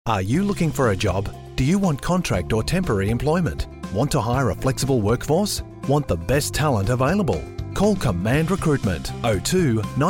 Are you looking for a job? Do you want contract or temporary employment? Want to hire a flexible workforce? Want the best talent available? Call Command Recruitment 02